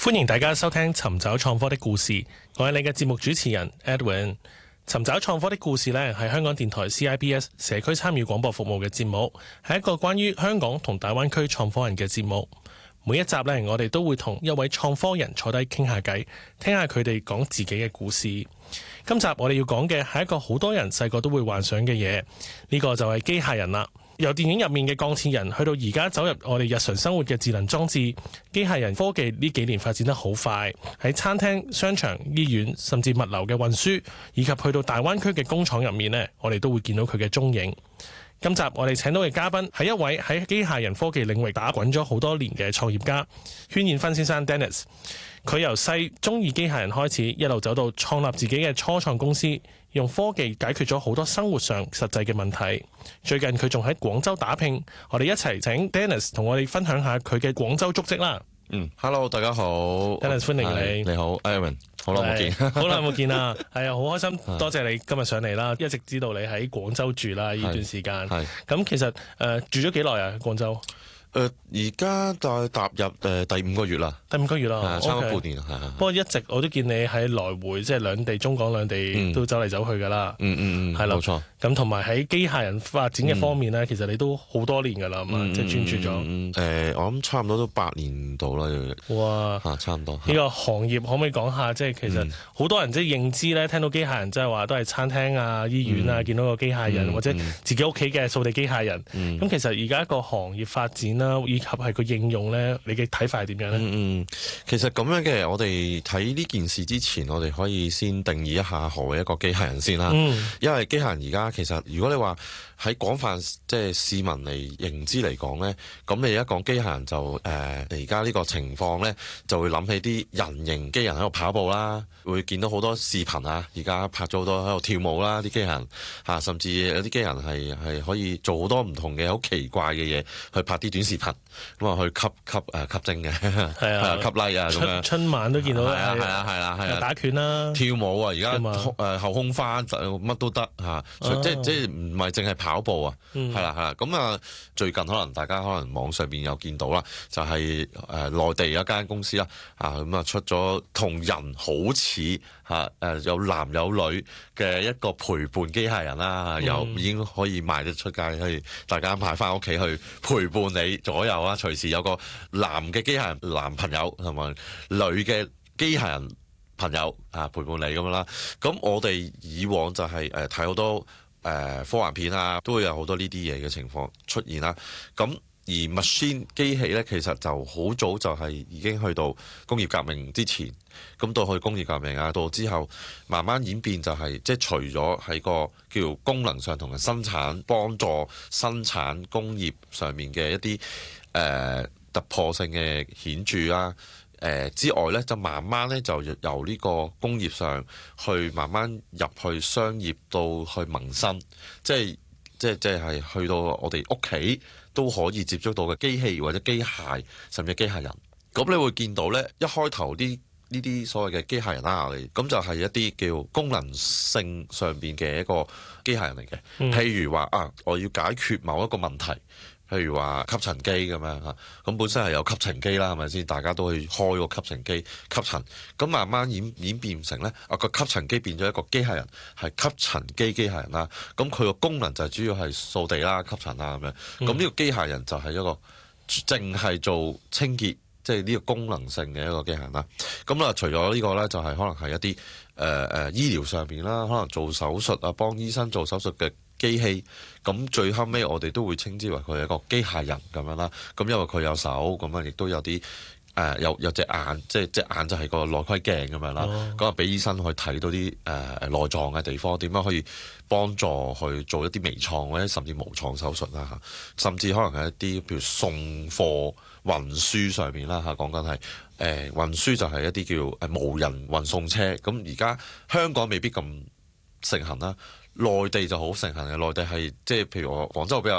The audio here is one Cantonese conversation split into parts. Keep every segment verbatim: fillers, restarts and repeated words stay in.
歡迎大家收聽尋找創科的故事，我係你嘅節目主持人 Edwin。尋找創科的故事呢，係香港電台 C I B S 社區參與廣播服務嘅節目，係一個關於香港同大灣區創科人嘅節目。每一集呢，我哋都會同一位創科人坐低傾下偈，聽下佢哋講自己嘅故事。今集我哋要講嘅係一個好多人細個都會幻想嘅嘢，呢個就係機械人啦。由電影入面嘅鋼鐵人去到而家走入我哋日常生活嘅智能裝置，機械人科技呢幾年發展得好快，喺餐廳、商場、醫院甚至物流嘅運輸，以及去到大灣區嘅工廠入面呢，我哋都會見到佢嘅蹤影。今集我哋請到嘅嘉賓係一位喺機械人科技領域打滾咗好多年嘅創業家，禤彥勳先生 Dennis。佢由細中意機械人開始，一路走到創立自己嘅初創公司，用科技解決咗好多生活上實際嘅問題。最近佢仲喺廣州打拼，我哋一齊請 Dennis 同我哋分享下佢嘅廣州足跡啦。 嗯 ，Hello， 大家好 ，Dennis 歡迎你。 你好 ，Aaron， 好耐冇見， 好耐冇見啦。係啊，好開心，多謝你今日上嚟啦。一直知道你喺廣州住啦，呢段時間。係咁，其實誒、呃、住咗幾耐啊？廣州？ 誒而家就踏入誒、呃、第五個月啦， 第五個月啦， 差唔多半年啦。係、okay。 不過一直我都見你喺來回，即係兩地中港兩地都走嚟走去噶啦。嗯嗯嗯，係啦，冇錯。咁同埋喺機械人發展嘅方面咧、嗯，其實你都好多年噶啦，嘛、嗯，即係專注咗。誒、 嗯呃，我諗差唔多都八年到啦。哇，嚇，差唔多。呢、 呢個行業可唔可以講下？即係其實好多人即係認知咧，聽到機械人即係話都係餐廳啊、醫院啊、嗯、見到個機械人，嗯、或者自己屋企嘅掃地機械人。咁、嗯、其實而家個行業發展啦，以及係個應用咧，你嘅睇法係點樣咧？ 嗯嗯，其實咁樣嘅，我哋睇呢件事之前，我哋可以先定義一下何為一個機械人先啦。嗯，因為機械人而家其實，如果你話喺廣泛即係市民嚟認知嚟講咧，咁你而家講機械人就誒，而家呢個情況咧，就會諗起啲人形機人喺度跑步啦，會見到好多視頻啊，而家拍咗好多喺度跳舞啦，啲機械人嚇，甚至有啲機械人係係可以做好多唔同嘅好奇怪嘅嘢，去拍啲短視頻，咁啊去吸吸誒吸精嘅，係啊，吸 like 啊咁樣。 春晚都見到，係啊係啊係啊係啊， 打拳啦， 跳舞啊，而家誒後空翻乜都得嚇、啊，即即唔係淨係跑步啊，係啦係啦。咁啊最近可能大家可能網上邊有見到啦，就係誒內地有一間公司啦，啊咁啊出咗同人好似嚇誒有男有女嘅一個陪伴機械人啦，有、嗯、已經可以賣得出街，可以大家買翻屋企去陪伴你左右啊，隨時有個男嘅機械人男朋友同埋女嘅機械人朋友啊陪伴你咁樣啦。咁我哋以往就係誒睇好多誒、呃、科幻片啊，都會有好多呢啲嘢嘅情況出現啦。咁而 machine 機器咧，其實就好早就係已經去到工業革命之前，咁到去工業革命啊，到之後慢慢演變就係、是、即係除咗喺個叫功能上同埋生產幫助生產工業上面嘅一啲誒、呃、突破性嘅顯著啊。誒、呃、之外咧，就慢慢咧就由呢個工業上去慢慢入去商業到去民生，即係即係即係去到我哋屋企都可以接觸到嘅機器或者機械，甚至機械人。咁你會見到咧，一開頭啲呢啲所謂嘅機械人啦，咁就係一啲叫功能性上邊嘅一個機械人嚟嘅、嗯。譬如話啊，我要解決某一個問題。譬如話吸塵機咁樣嚇，咁本身係有吸塵機啦，係咪先？大家都去開個吸塵機吸塵，咁慢慢演演變成咧，啊個吸塵機變咗一個機械人，係吸塵機機械人啦。咁佢個功能就係主要係掃地啦、吸塵啦咁樣。咁呢個機械人就係一個淨係做清潔，即係呢個功能性嘅一個機械人啦。咁啊，除咗呢個咧，就係可能係一啲誒誒醫療上邊啦，可能做手術啊，幫醫生做手術嘅機器，咁最後尾我哋都會稱之為佢係一個機械人咁樣啦。咁因為佢有手，咁啊亦都有啲誒、呃、有有隻眼，即係隻眼就係個內窺鏡咁樣啦。咁啊俾醫生去睇到啲誒誒內臟嘅地方，點樣可以幫助去做一啲微創或者甚至無創手術啦嚇。甚至可能係一啲譬如送貨運輸上面啦嚇，講緊係誒運輸就係一啲叫誒無人運送車。咁而家香港未必咁盛行啦。內地就好盛行嘅，內地係即係譬如我廣州比較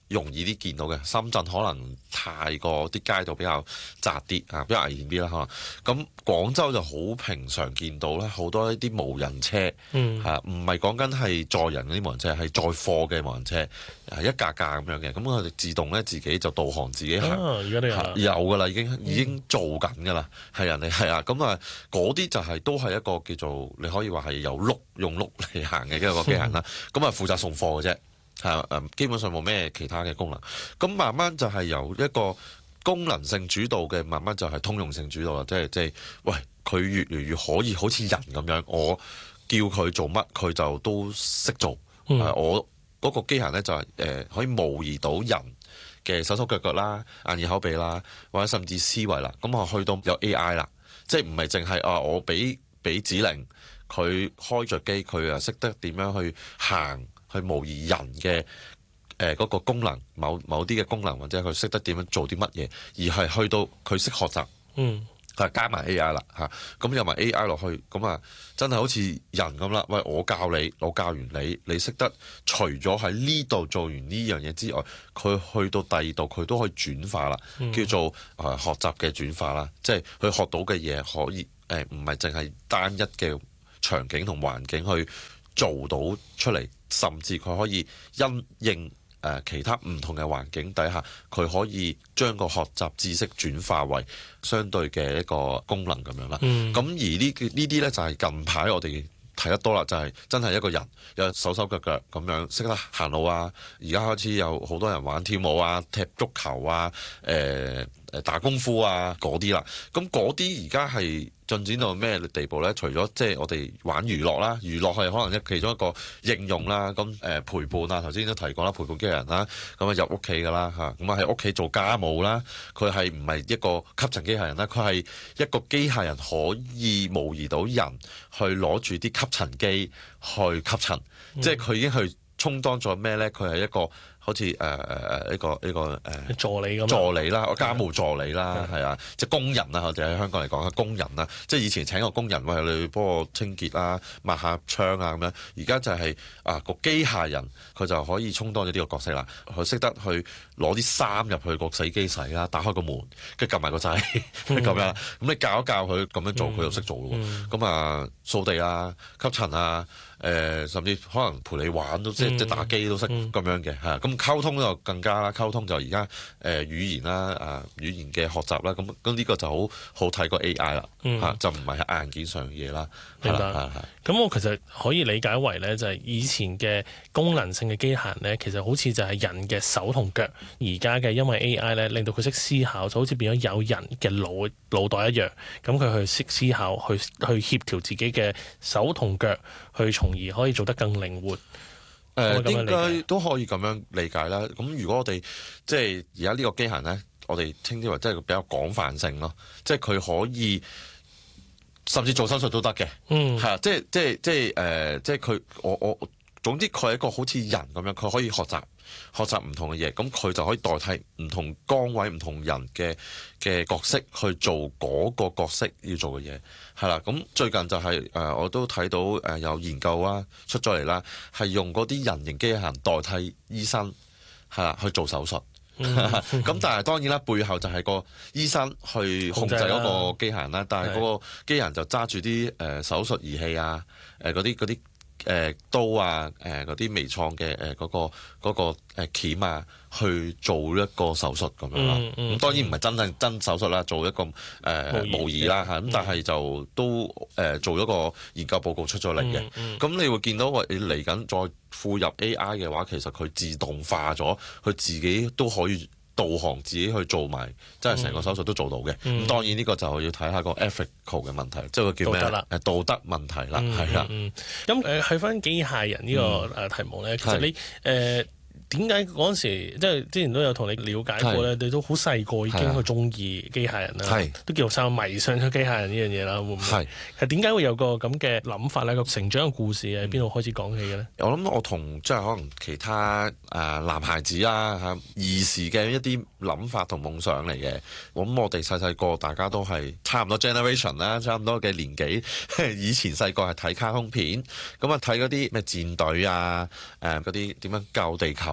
容易啲見到嘅。深圳可能太過啲街道比較窄啲啊，比較危險啲啦，可能。咁廣州就好平常見到咧，好多一啲無人車， 嗯， 係啊，唔係講緊係載人嗰啲無人車，係載貨嘅無人車，係一架架咁樣嘅。咁佢哋自動咧自己就導航自己行。 而家都有啦， 有㗎啦，已經已經做緊㗎啦，係人哋係啊。咁啊，嗰啲就係都係一個叫做你可以話係有轆用轆嚟行嘅一個機械人啦。咁啊、嗯、負責送貨嘅啫，係誒基本上冇咩其他嘅功能。咁慢慢就係由一個功能性主導嘅，慢慢就係通用性主導啦。即係即係，喂，佢越嚟越可以好似人咁樣，我叫佢做乜佢就都識做。嗯、我嗰個機械咧就係、是、誒、呃、可以模擬到人嘅手手腳腳啦、眼耳口鼻啦，或者甚至思維啦。咁我去到有 A I 啦，即係唔係淨係啊我俾俾指令，佢開着機，佢啊識得點樣去行，去模擬人嘅誒嗰個功能，某某啲嘅功能，或者佢識得點樣做啲乜嘢，而係去到佢識學習。嗯。係加埋 A I 啦嚇，咁有埋 A I 落去，咁啊真係好似人咁啦。喂，我教你，我教完你，你識得除咗喺呢度做完呢樣嘢之外，佢去到第二度佢都可以轉化啦，嗯、叫做誒學習嘅轉化啦。即係佢學到嘅嘢可以誒唔係淨係單一嘅場景同環境去做到出嚟，甚至佢可以因應誒其他唔同嘅環境底下，佢可以將個學習知識轉化為相對嘅一個功能咁樣啦。咁、嗯、而呢呢啲呢，就係近排我哋睇得多啦，就係、是、真係一個人有手手腳腳咁樣識得行路啊。而家開始有好多人玩跳舞啊、踢足球啊、誒、呃、誒打功夫啊嗰啲啦。咁嗰啲而家係進展到咩地步呢？除咗即係我哋玩娛樂啦，娛樂係可能一其中一個應用啦。咁誒、呃、陪伴啊，頭先都提過啦，陪伴機器人啦，咁啊入屋企噶啦嚇，咁啊喺屋企做家務啦。佢係唔係一個吸塵機械人啦？佢係一個機械人，可以模擬到人去攞住啲吸塵機去吸塵，嗯、即係佢已經去充當咗咩呢？佢係一個好似誒誒誒一個呢個誒、呃、 助理咁， 助理啦，家務助理啦，係啊，即係工人啊，我哋喺香港嚟講，工人啊，即係以前請個工人喂，你幫我清潔啊、抹下窗啊咁樣，而家就係、是、啊個機械人，佢就可以充當咗呢個角色啦，佢識得去攞啲衫入去個洗衣機洗啦，打開個門，跟住撳埋個掣咁樣，咁你教一教佢咁樣做，佢就識做咯。咁啊掃地啊、吸塵啊。誒、呃，甚至可能陪你玩都即係即係打機都識咁樣嘅嚇，咁溝通就更加啦，溝通就而家誒語言啦啊語言嘅學習啦，咁咁呢個就好好睇過 A I 啦嚇，嗯、就唔係喺硬件上嘅嘢啦。 明白。咁我其實可以理解為咧，就係以前嘅功能性嘅機械人咧，其實好似就係人嘅手同腳。而家嘅因為 A I 咧，令到佢識思考，就好似變咗有人嘅腦腦袋一樣。咁佢去識思考，去去協調自己嘅手同腳，去從而可以做得更靈活。誒、 呃，應該都可以咁樣理解啦。咁如果我哋即係而家呢個機械人咧，我哋稱之為即係比較廣泛性咯，即係佢可以。甚至做手術都得嘅，嗯，係啊，即係即係即係誒，即係佢、呃、我我總之佢係一個好似人咁樣，佢可以學習學習唔同嘅嘢，咁佢就可以代替唔同崗位、唔同人嘅嘅角色去做嗰個角色要做嘅嘢，係啦。咁最近就係、是、誒、呃，我都睇到誒有研究啊出咗嚟啦，係用嗰啲人形機械人代替醫生係啦去做手術。咁、嗯、但係當然啦，背後就係個醫生去控制嗰個機械人啦。但係嗰個機械人就揸住啲誒手術儀器啊，誒嗰啲嗰啲誒刀啊，誒嗰啲微創嘅誒嗰個嗰個誒鉗啊，去做一個手術咁樣啦。咁、嗯嗯、當然唔係真正真手術啦，做一個誒、呃、模擬啦嚇。咁但係就都誒做咗個研究報告出咗嚟嘅。咁、嗯嗯、你會見到話你嚟緊再附入 A I 嘅話，其實佢自動化咗，佢自己都可以導航，自己去做埋，即係成個手術都做到嘅。咁、嗯、當然呢個就要睇下個 ethical 嘅問題，即係個叫咩？誒道德問題啦，係啦。 咁誒去翻機械人呢個誒題目咧，嗯、其實你誒。點解嗰陣時即係之前都有同你了解過咧？是你都好細個已經去中意機械人啦，是都叫做迷上咗機械人呢樣嘢啦。會唔會？係係點解會有個咁嘅諗法咧？個成長嘅故事喺邊度開始講起嘅咧？ 我諗我同即係可能其他誒、呃、男孩子啦嚇兒時嘅一啲諗法同夢想嚟嘅。咁我哋細細個大家都係差唔多 generation 啦，差唔多嘅年紀。以前細個係睇卡通片，咁啊睇嗰啲咩戰隊啊，誒嗰啲點樣救地球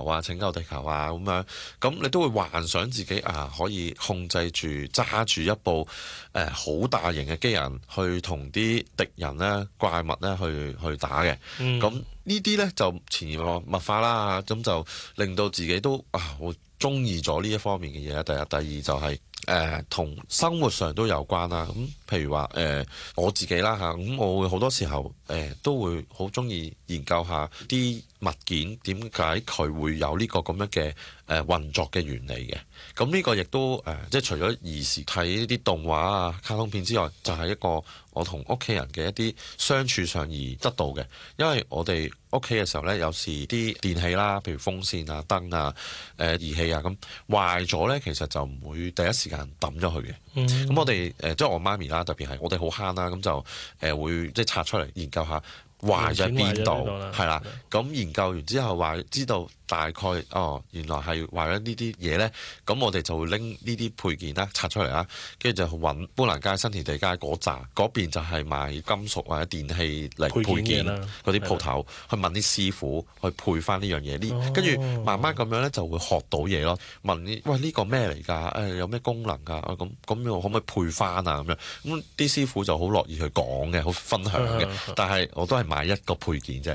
球啊，拯救地球啊咁樣，咁你都會幻想自己啊可以控制住揸住一部誒好、呃、大型嘅機人去同啲敵人咧怪物咧去去打嘅。咁、嗯、呢啲咧就潛移默化啦，咁就令到自己都啊好中意咗呢一方面嘅嘢。第一，第二就係、是。誒同、呃、生活上都有關啦，咁、嗯、譬如話誒、呃、我自己啦嚇，咁、嗯、我會好多時候誒、呃、都會好中意研究下啲物件點解佢會有呢個咁樣嘅誒、呃、運作嘅原理嘅。咁、嗯、呢、這個亦都誒、呃、即係除咗兒時睇呢啲動畫啊、卡通片之外，就係、是、一個我同屋企人嘅一啲相處上而得到嘅。因為我哋屋企嘅時候咧，有時啲電器啦，譬如風扇啊、燈啊、誒、呃、儀器啊咁壞咗咧，其實就唔會第一時間抌咗佢嘅。咁、嗯、我哋誒、呃、即係我媽咪啦，特別係我哋好慳啦，咁就誒、呃、會即係拆出嚟研究下壞咗喺邊度，係啦。咁研究完之後話知道大概哦，原來係壞咗呢啲嘢咧，咁我哋就會拎呢啲配件啦拆出嚟啦，跟住就去揾砵蘭街、新填地街嗰扎嗰邊就係賣金屬或者電器零配件嗰啲鋪頭，去問啲師傅去配翻呢樣嘢。呢跟住慢慢咁樣咧就會學到嘢咯。問呢喂呢、呢個咩嚟㗎？誒、哎、有咩功能㗎？咁咁我可唔可以配翻啊？咁樣咁啲師傅就好樂意去講嘅，好分享嘅。但係我都係買一個配件啫，